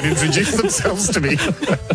and introduce themselves to me.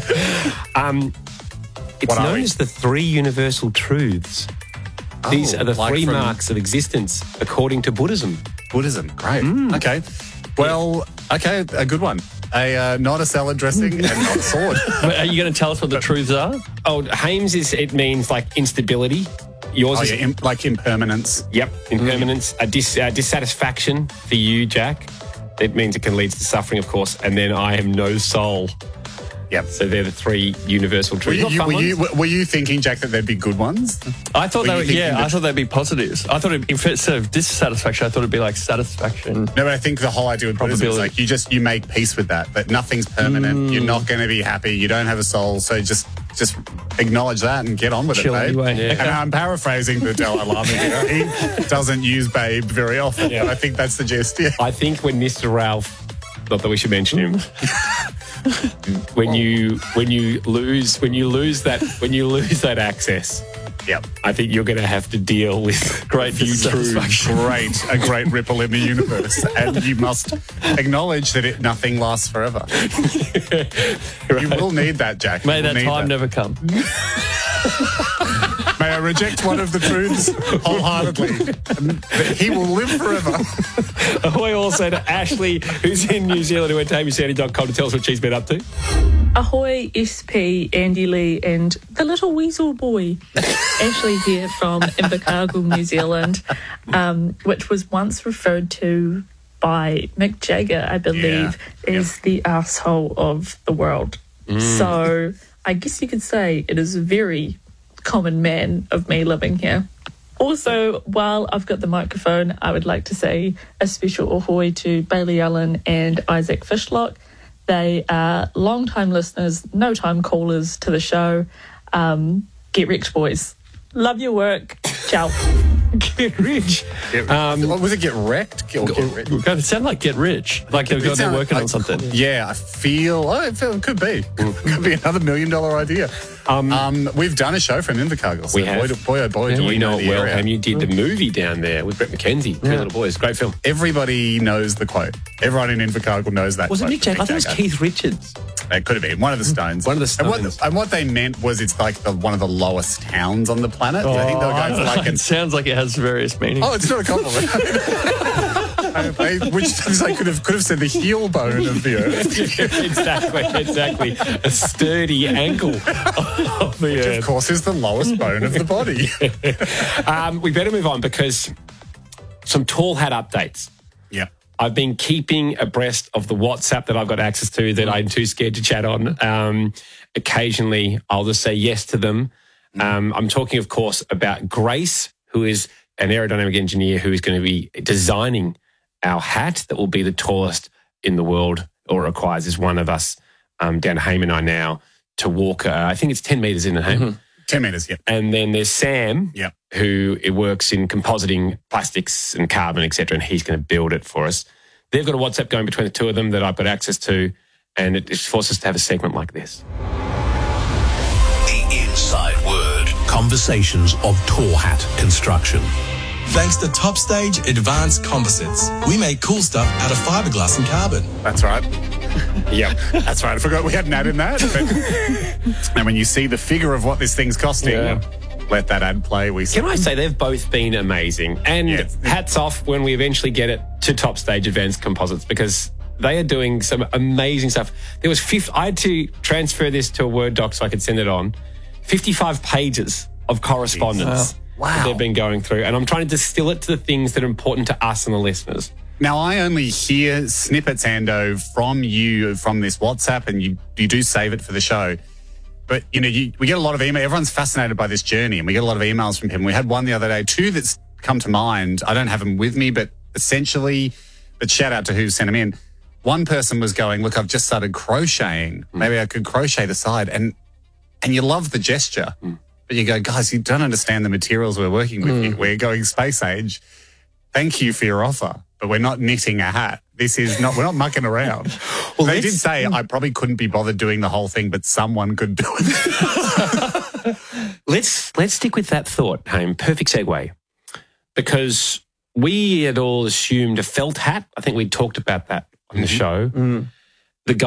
It's known as the three universal truths. These are the three marks of existence according to Buddhism. Buddhism, great. Okay. Well, okay, a good one. Not a salad dressing and not a sword. Are you going to tell us what the truths are? Oh, Hames it means like instability. Yours is like impermanence. Yep, impermanence. A dissatisfaction for you, Jack. It means it can lead to suffering, of course. And then I am no soul. Yep. So they're the three universal truths. Were you thinking, Jack, that there'd be good ones? I thought I thought they'd be positives. I thought instead of dissatisfaction, I thought it'd be like satisfaction. No, but I think the whole idea with Buddhism is like you make peace with that nothing's permanent. You're not going to be happy. You don't have a soul. So just acknowledge that and get on with it, babe. Yeah. And I'm paraphrasing the Dalai Lama here. He doesn't use babe very often. Yeah. I think that's the gist. Yeah. I think when Mr. Ralph, not that we should mention him, when you lose that access, yep, I think you're going to have to deal with great dissatisfaction. A great ripple in the universe, and you must acknowledge that nothing lasts forever. Right. You will need that, Jack. May that time never come. May I reject one of the truths wholeheartedly. He will live forever. Ahoy also to Ashley, who's in New Zealand, who went to amysandy.com to tell us what she's been up to. Ahoy, SP, Andy Lee, and the little weasel boy. Ashley here from Invercargill, New Zealand, which was once referred to by Mick Jagger, I believe, as the arsehole of the world. So I guess you could say it is a very common man of me living here. Also, while I've got the microphone, I would like to say a special ahoy to Bailey Allen and Isaac Fishlock. They are long-time listeners, no-time callers to the show. Get rich, boys. Love your work. Ciao. Get rich. Was it get wrecked? Get rich? It sounded like get rich. Like they're working on something. Yeah, I feel it could be. Could be another $1 million idea. We've done a show from Invercargill. So we have. Boy, oh boy, do we know it well. And you did the movie down there with Brett McKenzie, Three Little Boys. Great film. Everybody knows the quote. Everyone in Invercargill knows that Was quote. it Mick Jagger? I thought it was Keith Richards. It could have been. One of the Stones. And what they meant was it's like one of the lowest towns on the planet. I think they were going for like... It sounds like it has various meanings. Oh, it's not a compliment. Which they could have said the heel bone of the earth. Exactly. A sturdy ankle of the Which, earth. of course, is the lowest bone of the body. We better move on because some Tall Hat updates. Yeah. I've been keeping abreast of the WhatsApp that I've got access to that I'm too scared to chat on. Occasionally, I'll just say yes to them. I'm talking, of course, about Grace, who is an aerodynamic engineer who is going to be designing our hat that will be the tallest in the world, or requires is one of us down to Haim and I now to walk, I think it's 10 metres in at Haim. 10 metres, yeah. And then there's Sam, who works in compositing plastics and carbon, etc., and he's going to build it for us. They've got a WhatsApp going between the two of them that I've got access to, and it forces us to have a segment like this. The Inside Word. Conversations of Tall Hat Construction. Thanks to Top Stage Advanced Composites. We make cool stuff out of fiberglass and carbon. That's right. Yep, that's right. I forgot we had an ad in that. And when you see the figure of what this thing's costing, let that ad play. Can I say they've both been amazing? And hats off when we eventually get it to Top Stage Advanced Composites, because they are doing some amazing stuff. There was I had to transfer this to a Word doc so I could send it on. 55 pages of correspondence. Wow. They've been going through, and I'm trying to distill it to the things that are important to us and the listeners. Now, I only hear snippets, Ando, from you from this WhatsApp, and you do save it for the show. But, we get a lot of email. Everyone's fascinated by this journey, and we get a lot of emails from people. We had one the other day, two that's come to mind. I don't have them with me, but essentially, but shout out to who sent them in. One person was going, look, I've just started crocheting. Maybe I could crochet the side. And you love the gesture. But you go, guys, you don't understand the materials we're working with here. We're going space age. Thank you for your offer, but we're not knitting a hat. We're not mucking around. Well, they did say I probably couldn't be bothered doing the whole thing, but someone could do it. Let's stick with that thought, Haim. Perfect segue. Because we had all assumed a felt hat. I think we talked about that on the show.